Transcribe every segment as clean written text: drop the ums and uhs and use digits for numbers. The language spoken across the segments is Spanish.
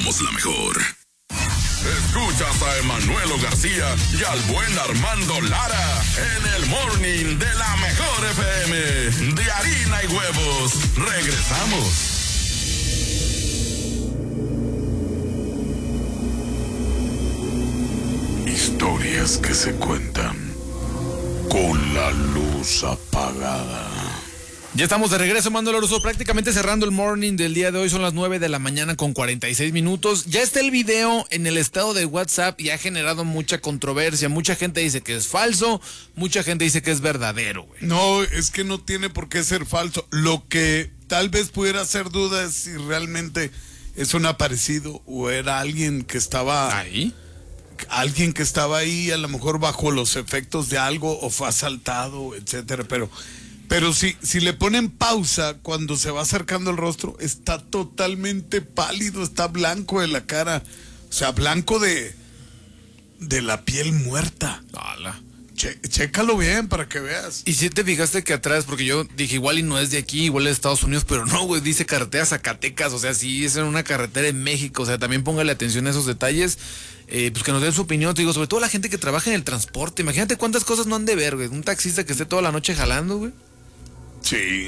somos la mejor. Escuchas a Emanuelo García y al buen Armando Lara en el Morning de la Mejor FM de harina y huevos. Regresamos. Historias que se cuentan con la luz apagada. Ya estamos de regreso, Mando Loruso, prácticamente cerrando el morning del día de hoy. Son las 9 de la mañana con 46 minutos. Ya está el video en el estado de WhatsApp y ha generado mucha controversia. Mucha gente dice que es falso, mucha gente dice que es verdadero, güey. No, es que no tiene por qué ser falso. Lo que tal vez pudiera hacer duda es si realmente es un aparecido o era alguien que estaba ahí. Alguien que estaba ahí, a lo mejor bajo los efectos de algo o fue asaltado, etcétera, pero si le ponen pausa cuando se va acercando el rostro, está totalmente pálido, está blanco de la cara, o sea, blanco de la piel muerta. ¡Hala! Chécalo bien para que veas. Y si te fijaste que atrás, porque yo dije igual y no es de aquí, igual es de Estados Unidos, pero no, güey, dice carretera Zacatecas, o sea, sí es en una carretera en México, o sea, también póngale atención a esos detalles, pues que nos den su opinión, te digo, sobre todo la gente que trabaja en el transporte, imagínate cuántas cosas no han de ver, güey, un taxista que esté toda la noche jalando, güey. Sí.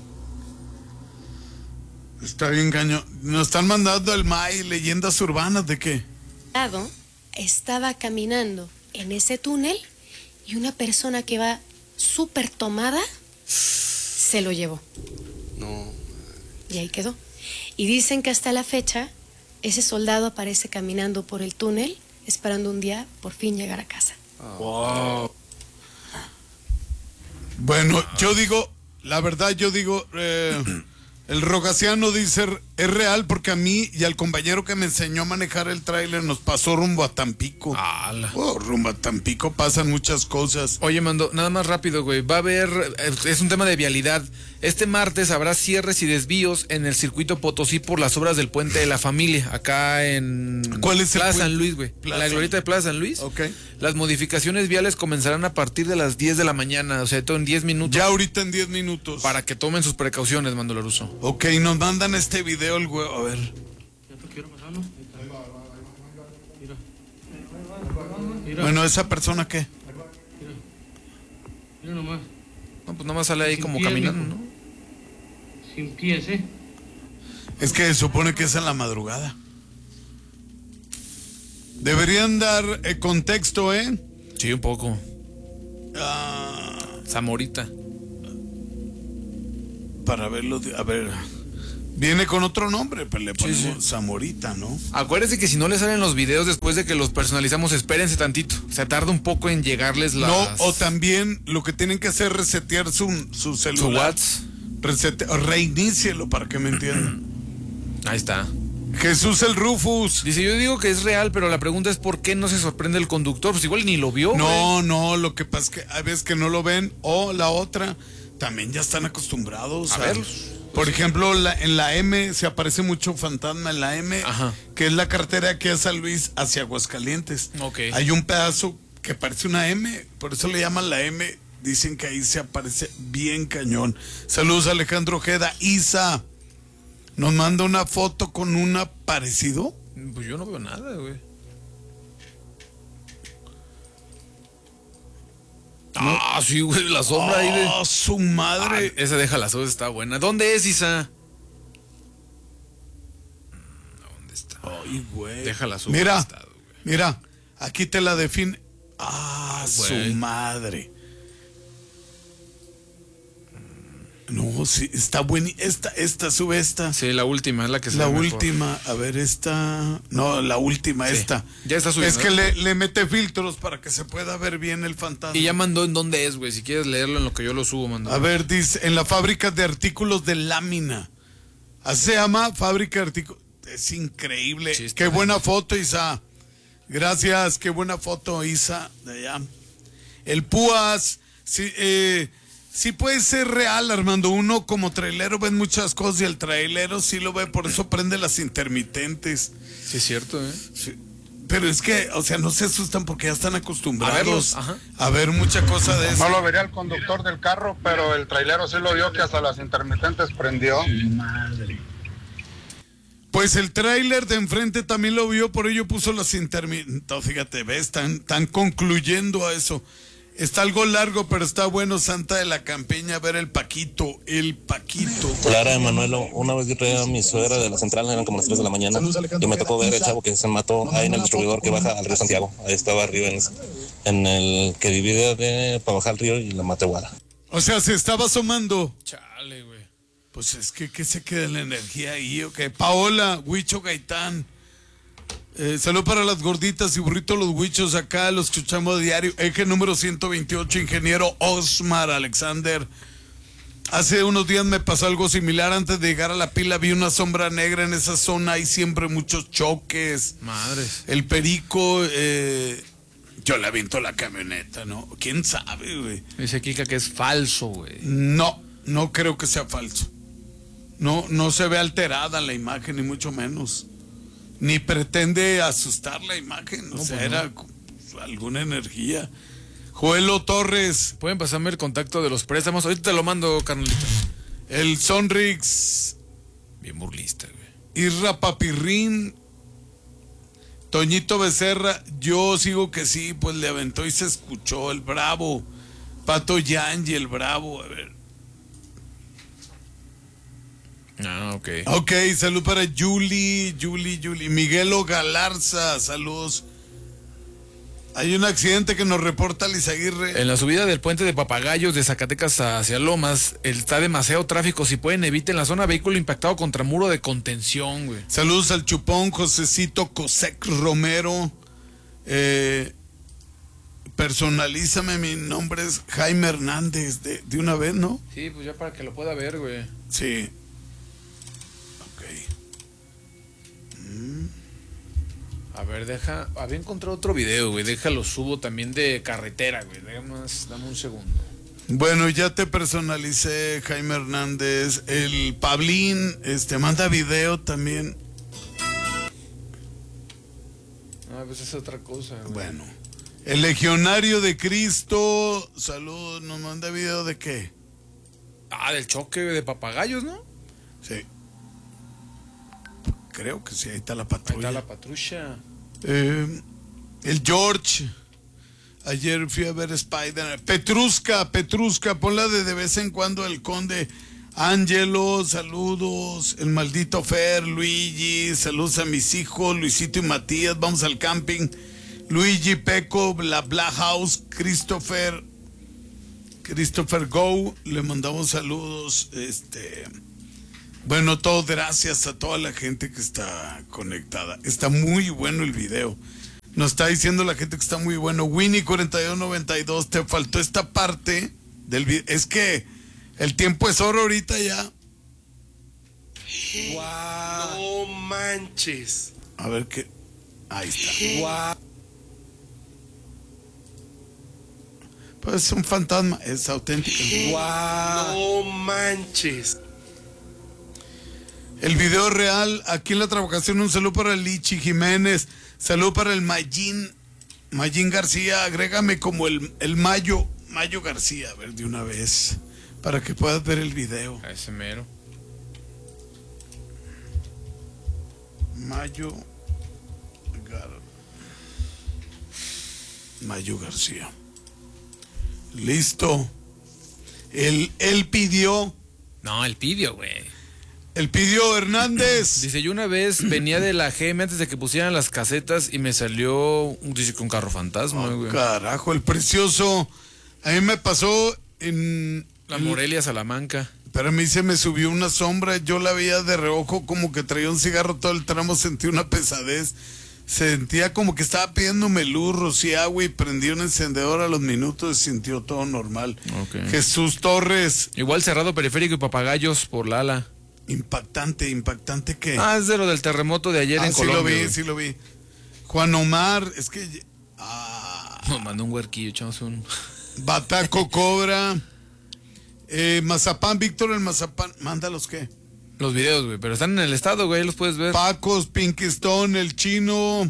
Está bien cañón. Nos están mandando el MAI, leyendas urbanas, ¿de qué? Estaba caminando en ese túnel y una persona que va súper tomada se lo llevó. No. Y ahí quedó. Y dicen que hasta la fecha ese soldado aparece caminando por el túnel esperando un día por fin llegar a casa. Wow. Bueno, yo digo, la verdad yo digo, el Rogaciano dice, es real porque a mí y al compañero que me enseñó a manejar el tráiler nos pasó rumbo a Tampico. Rumbo a Tampico pasan muchas cosas. Oye, Mando, nada más rápido, güey, va a haber, es un tema de vialidad. Este martes habrá cierres y desvíos en el circuito Potosí por las obras del Puente de la Familia, acá en ¿Cuál es el Plaza puente? San Luis, güey. La glorieta de Plaza San Luis. Ok. Las modificaciones viales comenzarán a partir de las 10 de la mañana, o sea, todo en 10 minutos. Ya ahorita en 10 minutos. Para que tomen sus precauciones, Mando Loruso. Ok, nos mandan este video el güey, a ver. Bueno, ¿esa persona qué? Mira nomás. No, pues nada más sale ahí Sin como pies, caminando, mijo. ¿no? Sin pies, ¿eh? Es que se supone que es en la madrugada. Deberían dar contexto, ¿eh? Sí, un poco. Zamorita. Para verlo, a ver. Viene con otro nombre, pero le ponemos Sí. Zamorita, ¿no? Acuérdense que si no les salen los videos después de que los personalizamos, espérense tantito. O sea, tarda un poco en llegarles las... No, o también lo que tienen que hacer es resetear su celular. WhatsApp. Reinícielo para que me entiendan. Ahí está. Jesús el Rufus. Dice, yo digo que es real, pero la pregunta es ¿por qué no se sorprende el conductor? Pues igual ni lo vio, No, lo que pasa es que hay veces que no lo ven, o la otra, también ya están acostumbrados a verlos. Por ejemplo, en la M se aparece mucho fantasma en la M, Ajá. que es la carretera que es San Luis hacia Aguascalientes. Ok. Hay un pedazo que parece una M, por eso le llaman la M. Dicen que ahí se aparece bien cañón. Saludos a Alejandro Ojeda. Isa, ¿nos manda una foto con un aparecido? Pues yo no veo nada, güey. Ah, sí, güey, la sombra ahí de... ¡Oh, su madre! Esa deja la sombra, está buena. ¿Dónde es, Isa? ¿Dónde está? Ay, güey. Deja la sombra. Mira, Estado, mira, aquí te la define. Ah, su güey. madre. No, sí, está buena. Esta, sube esta. Sí, la última es la que se La ve mejor. última, a ver, esta. No, la última, Sí, esta. ya está subiendo. Es que le mete filtros para que se pueda ver bien el fantasma. Y ya mandó en dónde es, güey. Si quieres leerlo en lo que yo lo subo, mandó. A ver, dice, en la fábrica de artículos de lámina. Así se llama, fábrica de artículos. Es increíble. Sí, está Qué bien. buena foto, Isa. Gracias, qué buena foto, Isa, de allá. El Púas, sí puede ser real, Armando. Uno como trailero ve muchas cosas y el trailero sí lo ve, por eso prende las intermitentes. Sí, es cierto, ¿eh? Sí. Pero es que, o sea, no se asustan porque ya están acostumbrados A verlos, ajá. a ver mucha cosa de eso. No lo vería el conductor del carro, pero el trailero sí lo vio que hasta las intermitentes prendió. Madre. Pues el tráiler de enfrente también lo vio, por ello puso las intermitentes. Fíjate, ves, están concluyendo a eso. Está algo largo, pero está bueno. Santa de la Campiña, a ver el Paquito. Lara, Emanuelo, una vez yo traía a mi suegra de la central, eran como las 3 de la mañana, y me tocó ver el chavo que se mató ahí en el distribuidor que baja al río Santiago. Ahí estaba arriba en el que divide para bajar al río y la Matehuala. O sea, se estaba asomando. Chale, güey. Pues es que, ¿qué se queda en la energía ahí? Okay. Paola, Huicho Gaitán. Salud para las gorditas y burritos los huichos acá, los escuchamos diario. Eje número 128, ingeniero Osmar Alexander. Hace unos días me pasó algo similar. Antes de llegar a la pila vi una sombra negra en esa zona. Hay siempre muchos choques. Madres. El perico, yo le aviento la camioneta, ¿no? ¿Quién sabe, güey? Dice Kika que es falso, güey. No creo que sea falso. No se ve alterada la imagen, ni mucho menos. Ni pretende asustar la imagen. O sea, era alguna energía. Joelo Torres. Pueden pasarme el contacto de los préstamos. Ahorita te lo mando, carnalito. El Sonrix. Bien burlista, güey. Irra Papirrín. Toñito Becerra. Yo sigo que sí, pues le aventó y se escuchó. El Bravo. Pato Yangi, el Bravo. A ver. Ah, ok. Ok, salud para Julie. Miguelo Galarza, saludos. Hay un accidente que nos reporta Lizaguirre. En la subida del puente de Papagayos de Zacatecas hacia Lomas, está demasiado tráfico. Si pueden, eviten la zona. Vehículo impactado contra muro de contención, güey. Saludos al Chupón, Josecito Cosec Romero. Personalízame, mi nombre es Jaime Hernández. De una vez, ¿no? Sí, pues ya para que lo pueda ver, güey. Sí. A ver, había encontrado otro video, güey. Déjalo, subo también de carretera, güey. Dame un segundo. Bueno, ya te personalicé, Jaime Hernández. El Pablín, manda video también. Ah, pues es otra cosa, güey. Bueno. El Legionario de Cristo, salud, nos manda video de qué. Ah, del choque de Papagayos, ¿no? Sí. Creo que sí, ahí está la patrulla. Ahí está la patrulla. El George. Ayer fui a ver Spider. Petrusca, ponla de vez en cuando el Conde. Ángelo, saludos. El maldito Fer, Luigi, saludos a mis hijos, Luisito y Matías, vamos al camping. Luigi, Peco, la Black House, Christopher Go, le mandamos saludos. Bueno, todo gracias a toda la gente que está conectada. Está muy bueno el video. Nos está diciendo la gente que está muy bueno. Winnie 4292, te faltó esta parte del video. Es que el tiempo es oro ahorita ya. Wow. No manches. A ver qué. Ahí está. Wow. Pues es un fantasma, es auténtico. Wow. No manches. El video real, aquí en la trabajación, un saludo para el Lichi Jiménez, saludo para el Mayín García, agrégame como el Mayo García, a ver de una vez, para que puedas ver el video. A ese mero. Mayo García. Listo. Él pidió. No, él pidió, güey. El pidió Hernández. Dice, yo una vez venía de la GM antes de que pusieran las casetas y me salió, dice que un carro fantasma, güey. Carajo, el precioso. A mí me pasó en la Morelia, Salamanca. Pero a mí se me subió una sombra, yo la veía de reojo como que traía un cigarro todo el tramo, sentí una pesadez. Sentía como que estaba pidiéndome luz, rocié agua y prendí un encendedor a los minutos y sintió todo normal. Okay. Jesús Torres. Igual cerrado periférico y Papagayos por la ala. Impactante que. Ah, es de lo del terremoto de ayer en Colombia. Sí lo vi. Juan Omar, es que. Nos mandó un huerquillo, echamos un. Bataco Cobra. Mazapán, Víctor, el Mazapán. Mándalos, ¿qué? Los videos, güey, pero están en el estado, güey, los puedes ver. Pacos, Pinky Stone, el chino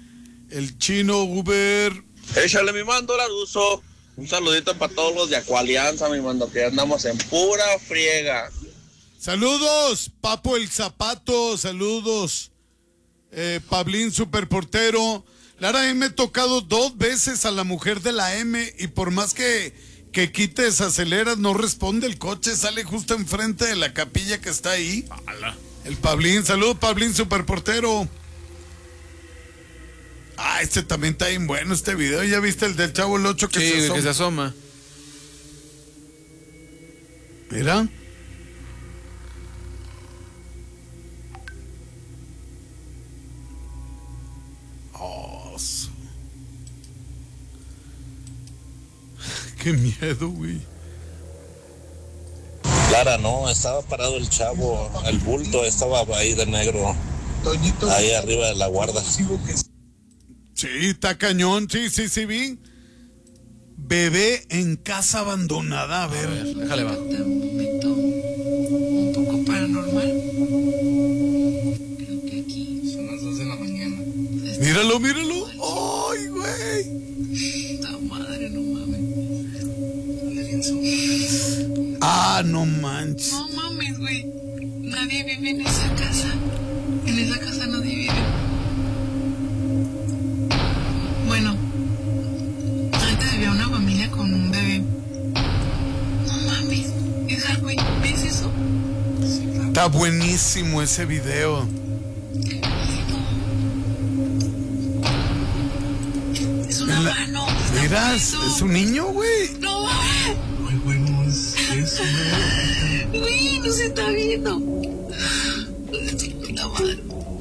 Uber. Échale mi mando, Laruso. Un saludito para todos los de Acualianza, mi mando, que andamos en pura friega. Saludos, Papo el Zapato, saludos. Pablín Superportero. Lara, me he tocado 2 veces a la mujer de la M y por más que quites, aceleras, no responde el coche, sale justo enfrente de la capilla que está ahí. ¡Hala! El Pablín, saludos Pablín Superportero. Este también está bien bueno este video. ¿Ya viste el del Chavo el 8 que se asoma? Que se asoma. Mira. Qué miedo, güey. Lara, no, estaba parado el chavo, el bulto estaba ahí de negro, ahí arriba de la guarda. Sí, está cañón, sí, vi. Bebé en casa abandonada, a ver. Déjale, va. Un poco paranormal. Creo que aquí son las 2 de la mañana. Míralo. ¡Ay, güey! Esta madre, no mames. No manches. No mames, güey. Nadie vive en esa casa. En esa casa nadie vive. Bueno, ahorita había una familia con un bebé. No mames. Edgar, güey, ¿ves eso? Está buenísimo ese video. Es una mano. Mira, es un niño, güey. No mames. Ay, güey, no es eso, Güey, no se está viendo. Puta madre.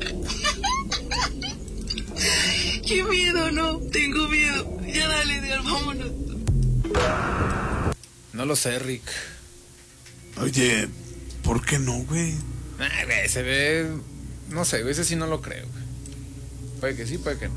Qué miedo, no. Tengo miedo. Ya dale, Edgar, vámonos. No lo sé, Rick. Oye, ¿por qué no, güey? Güey, se ve... No sé, ese sí no lo creo, güey. Puede que sí, puede que no.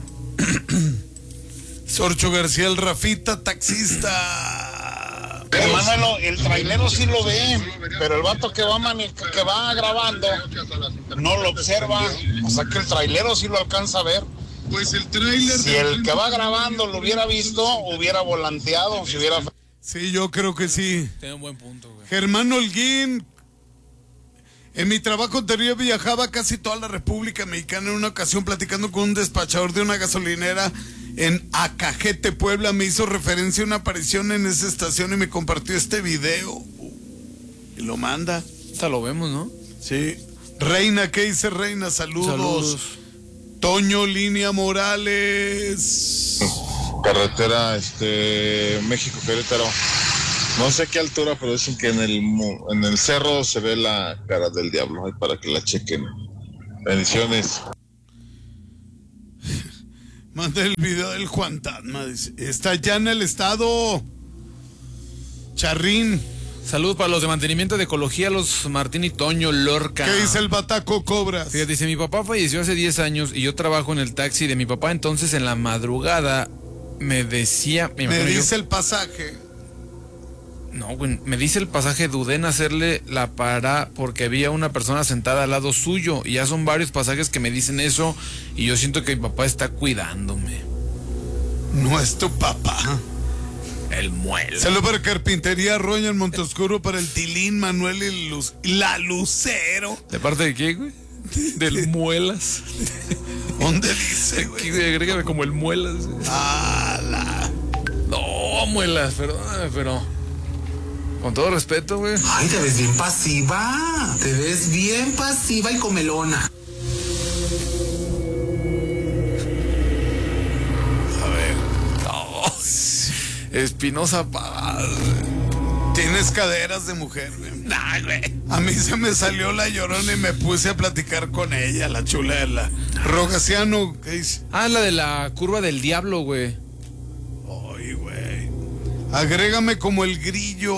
Sorcho García, el Rafita, taxista. Manuelo, el trailero sí lo ve, pero el vato que va grabando no lo observa. O sea que el trailero sí lo alcanza a ver. Pues el trailer. Si el que va grabando lo hubiera visto, hubiera volanteado, si hubiera... Sí, yo creo que sí. Tiene un buen punto, güey. Germán Holguín. En mi trabajo anterior viajaba casi toda la República Mexicana. En una ocasión, platicando con un despachador de una gasolinera en Acajete, Puebla, me hizo referencia a una aparición en esa estación y me compartió este video. Y lo manda. Hasta lo vemos, ¿no? Sí. Reina, ¿qué dice Reina? Saludos. Toño Línea Morales. Carretera México-Querétaro. No sé qué altura, pero dicen que en el cerro se ve la cara del diablo. Ahí para que la chequen. Bendiciones. Manda el video del fantasma. Dice. Está ya en el estado. Charrín. Saludos para los de mantenimiento de ecología, los Martín y Toño Lorca. ¿Qué dice el Bataco Cobras? Fíjate, dice, mi papá falleció hace 10 años y yo trabajo en el taxi de mi papá, entonces en la madrugada me decía... Me dice el pasaje. No, güey, me dice el pasaje, dudé en hacerle la parada porque había una persona sentada al lado suyo y ya son varios pasajes que me dicen eso y yo siento que mi papá está cuidándome. No es tu papá. El Muela. Saludos para Carpintería Roña en Montoscuro, para el Tilín, Manuel y la Lucero. ¿De parte de qué, güey? Del Muelas. ¿Dónde dice, güey? Agrégame como el Muelas. No, Muelas, perdóname, pero... Con todo respeto, güey. Ay, te ves bien pasiva. Te ves bien pasiva y comelona. A ver. No. Espinosa Paz. Tienes caderas de mujer, güey. Nah, güey. A mí se me salió la llorona y me puse a platicar con ella, la chula de la Rogaciano. ¿Qué dice? Ah, la de la curva del diablo, güey. Ay, güey. Agrégame como el grillo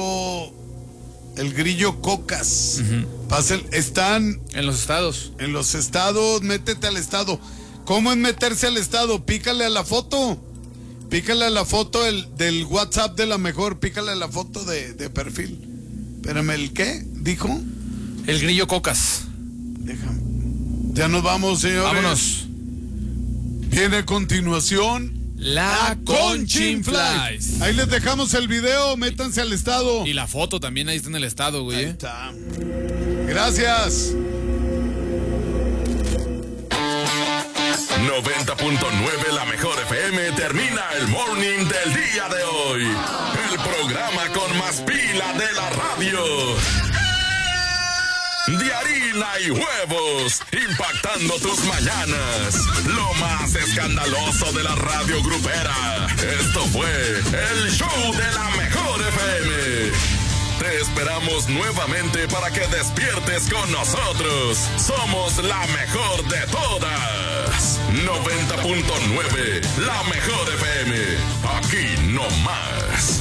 Cocas. Están en los estados. En los estados, métete al estado. ¿Cómo es meterse al estado? Pícale a la foto. Pícale a la foto del WhatsApp de la mejor. Pícale a la foto de perfil. Espérame, ¿el qué? ¿Dijo? El grillo Cocas. Déjame. Ya nos vamos, señores. Vámonos. Viene a continuación La Conchinflies. Ahí les dejamos el video, métanse al estado. Y la foto también ahí está en el estado, güey. Ahí está. Gracias. 90.9 La Mejor FM termina el morning del día de hoy. El programa con más pila de la radio. De harina y huevos, impactando tus mañanas. Lo más escandaloso de la radio grupera. Esto fue el show de La Mejor FM. Te esperamos nuevamente para que despiertes con nosotros. Somos la mejor de todas. 90.9 La Mejor FM. Aquí no más.